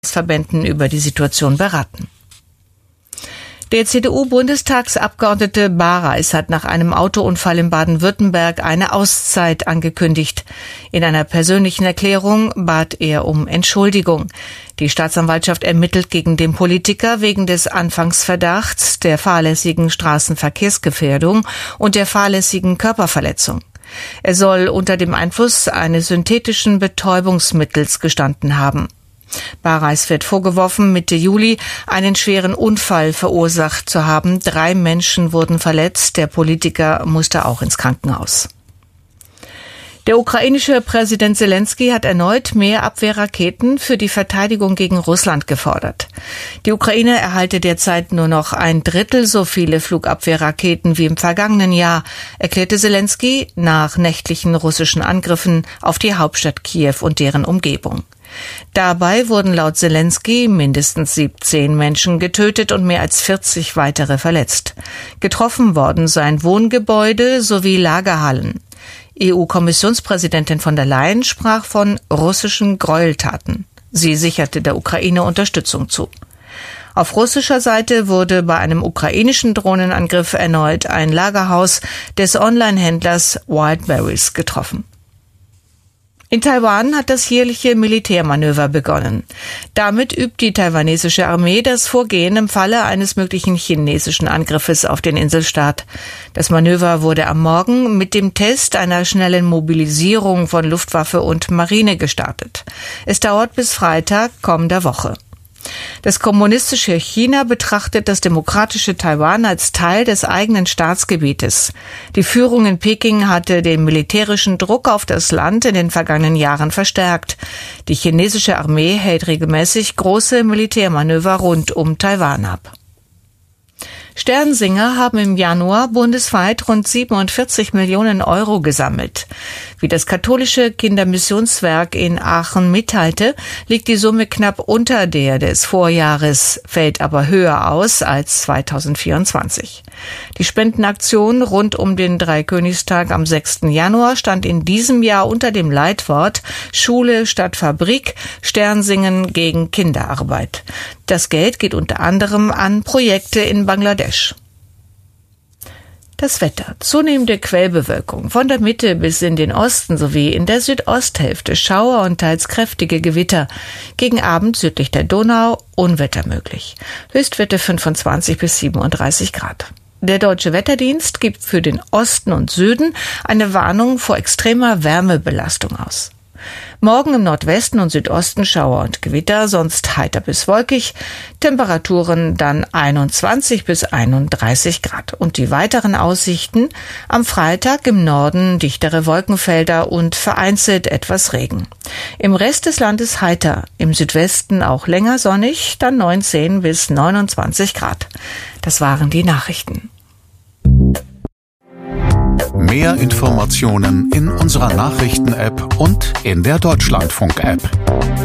Verbänden über die Situation beraten. Der CDU-Bundestagsabgeordnete Bareis hat nach einem Autounfall in Baden-Württemberg eine Auszeit angekündigt. In einer persönlichen Erklärung bat er um Entschuldigung. Die Staatsanwaltschaft ermittelt gegen den Politiker wegen des Anfangsverdachts der fahrlässigen Straßenverkehrsgefährdung und der fahrlässigen Körperverletzung. Er soll unter dem Einfluss eines synthetischen Betäubungsmittels gestanden haben. Bareis wird vorgeworfen, Mitte Juli einen schweren Unfall verursacht zu haben. 3 Menschen wurden verletzt. Der Politiker musste auch ins Krankenhaus. Der ukrainische Präsident Selenskyj hat erneut mehr Abwehrraketen für die Verteidigung gegen Russland gefordert. Die Ukraine erhalte derzeit nur noch 1/3 so viele Flugabwehrraketen wie im vergangenen Jahr, erklärte Selenskyj nach nächtlichen russischen Angriffen auf die Hauptstadt Kiew und deren Umgebung. Dabei wurden laut Selenskyj mindestens 17 Menschen getötet und mehr als 40 weitere verletzt. Getroffen worden seien Wohngebäude sowie Lagerhallen. EU-Kommissionspräsidentin von der Leyen sprach von russischen Gräueltaten. Sie sicherte der Ukraine Unterstützung zu. Auf russischer Seite wurde bei einem ukrainischen Drohnenangriff erneut ein Lagerhaus des Online-Händlers Wildberries getroffen. In Taiwan hat das jährliche Militärmanöver begonnen. Damit übt die taiwanesische Armee das Vorgehen im Falle eines möglichen chinesischen Angriffes auf den Inselstaat. Das Manöver wurde am Morgen mit dem Test einer schnellen Mobilisierung von Luftwaffe und Marine gestartet. Es dauert bis Freitag kommender Woche. Das kommunistische China betrachtet das demokratische Taiwan als Teil des eigenen Staatsgebietes. Die Führung in Peking hatte den militärischen Druck auf das Land in den vergangenen Jahren verstärkt. Die chinesische Armee hält regelmäßig große Militärmanöver rund um Taiwan ab. Sternsinger haben im Januar bundesweit rund 47 Millionen Euro gesammelt. Wie das katholische Kindermissionswerk in Aachen mitteilte, liegt die Summe knapp unter der des Vorjahres, fällt aber höher aus als 2024. Die Spendenaktion rund um den Dreikönigstag am 6. Januar stand in diesem Jahr unter dem Leitwort Schule statt Fabrik, Sternsingen gegen Kinderarbeit. Das Geld geht unter anderem an Projekte in Bangladesch. Das Wetter. Zunehmende Quellbewölkung. Von der Mitte bis in den Osten sowie in der Südosthälfte Schauer und teils kräftige Gewitter. Gegen Abend südlich der Donau Unwetter möglich. Höchstwerte 25 bis 37 Grad. Der Deutsche Wetterdienst gibt für den Osten und Süden eine Warnung vor extremer Wärmebelastung aus. Morgen im Nordwesten und Südosten Schauer und Gewitter, sonst heiter bis wolkig. Temperaturen dann 21 bis 31 Grad. Und die weiteren Aussichten: am Freitag im Norden dichtere Wolkenfelder und vereinzelt etwas Regen. Im Rest des Landes heiter, im Südwesten auch länger sonnig, dann 19 bis 29 Grad. Das waren die Nachrichten. Mehr Informationen in unserer Nachrichten-App und in der Deutschlandfunk-App.